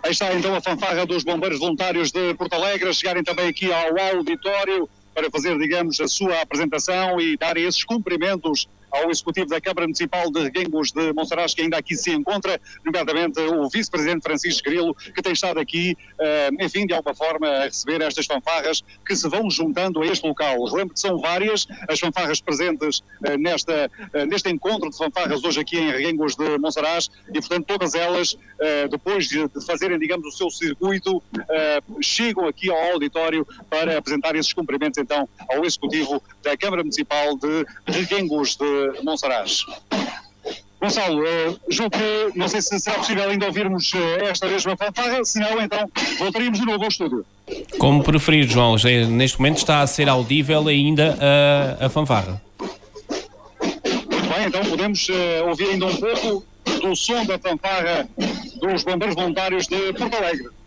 Aí está então a fanfarra dos bombeiros voluntários de Porto Alegre, a chegarem também aqui ao auditório para fazer, digamos, a sua apresentação e darem esses cumprimentos ao Executivo da Câmara Municipal de Reguengos de Monsaraz, que ainda aqui se encontra, nomeadamente o Vice-Presidente Francisco Grilo, que tem estado aqui, enfim, de alguma forma, a receber estas fanfarras que se vão juntando a este local. Relembro que são várias as fanfarras presentes neste encontro de fanfarras hoje aqui em Reguengos de Monsaraz e, portanto, todas elas, depois de fazerem, digamos, o seu circuito, chegam aqui ao auditório para apresentar esses cumprimentos, então, ao Executivo da Câmara Municipal de Reguengos de Monsaraz. Gonçalo, julgo que não sei se será possível ainda ouvirmos esta mesma fanfarra, se não, então voltaríamos de novo ao estúdio. Como preferir, João, neste momento está a ser audível ainda a fanfarra. Muito bem, então podemos ouvir ainda um pouco do som da fanfarra dos bombeiros voluntários de Porto Alegre.